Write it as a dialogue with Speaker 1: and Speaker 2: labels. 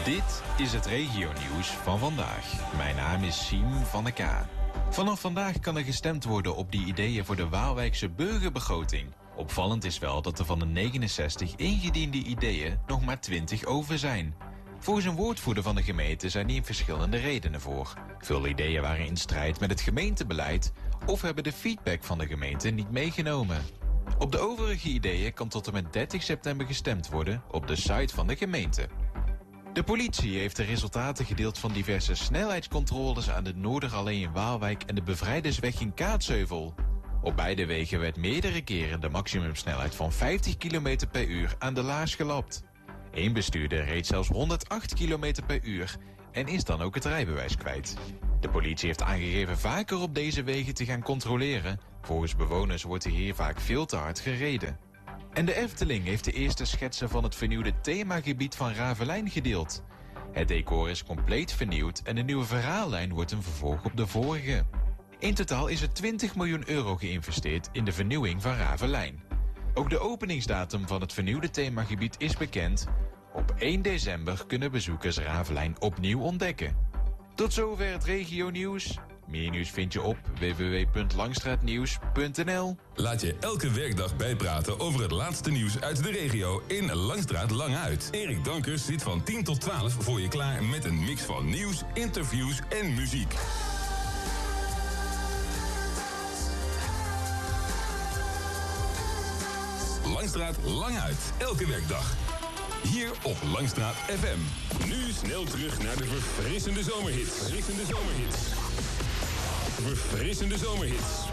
Speaker 1: Dit is het regionieuws van vandaag. Mijn naam is Siem van der K. Vanaf vandaag kan er gestemd worden op die ideeën voor de Waalwijkse burgerbegroting. Opvallend is wel dat er van de 69 ingediende ideeën nog maar 20 over zijn. Volgens een woordvoerder van de gemeente zijn hier verschillende redenen voor. Veel ideeën waren in strijd met het gemeentebeleid of hebben de feedback van de gemeente niet meegenomen. Op de overige ideeën kan tot en met 30 september gestemd worden op de site van de gemeente. De politie heeft de resultaten gedeeld van diverse snelheidscontroles aan de Noorderallee in Waalwijk en de Bevrijdersweg in Kaatsheuvel. Op beide wegen werd meerdere keren de maximumsnelheid van 50 km per uur aan de laars gelapt. Eén bestuurder reed zelfs 108 km per uur en is dan ook het rijbewijs kwijt. De politie heeft aangegeven vaker op deze wegen te gaan controleren. Volgens bewoners wordt er hier vaak veel te hard gereden. En de Efteling heeft de eerste schetsen van het vernieuwde themagebied van Ravelijn gedeeld. Het decor is compleet vernieuwd en de nieuwe verhaallijn wordt een vervolg op de vorige. In totaal is er 20 miljoen euro geïnvesteerd in de vernieuwing van Ravelijn. Ook de openingsdatum van het vernieuwde themagebied is bekend. Op 1 december kunnen bezoekers Ravelijn opnieuw ontdekken. Tot zover het regionieuws. Meer nieuws vind je op www.langstraatnieuws.nl.
Speaker 2: Laat je elke werkdag bijpraten over het laatste nieuws uit de regio in Langstraat Lang Uit. Erik Dankers zit van 10 tot 12 voor je klaar met een mix van nieuws, interviews en muziek. Langstraat Lang Uit, elke werkdag. Hier op Langstraat FM. Nu snel terug naar de verfrissende zomerhits. Verfrissende zomerhits.